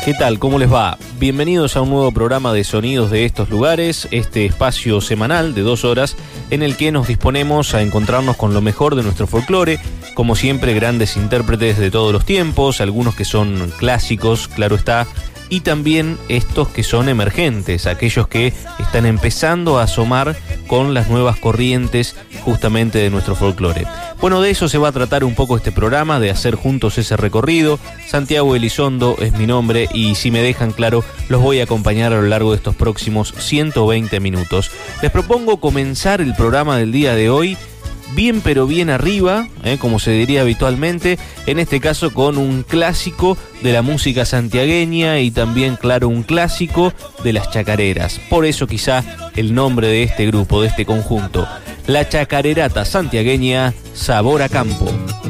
¿Qué tal? ¿Cómo les va? Bienvenidos a un nuevo programa de Sonidos de estos lugares, este espacio semanal de 2 horas en el que nos disponemos a encontrarnos con lo mejor de nuestro folclore, como siempre grandes intérpretes de todos los tiempos, algunos que son clásicos, claro está, y también estos que son emergentes, aquellos que están empezando a asomar con las nuevas corrientes justamente de nuestro folclore. Bueno, de eso se va a tratar un poco este programa, de hacer juntos ese recorrido. Santiago Elizondo es mi nombre y si me dejan claro, los voy a acompañar a lo largo de estos próximos 120 minutos. Les propongo comenzar el programa del día de hoy bien pero bien arriba, como se diría habitualmente, en este caso con un clásico de la música santiagueña y también, claro, un clásico de las chacareras. Por eso quizá el nombre de este grupo, de este conjunto, la Chacarerata Santiagueña Sabor a Campo.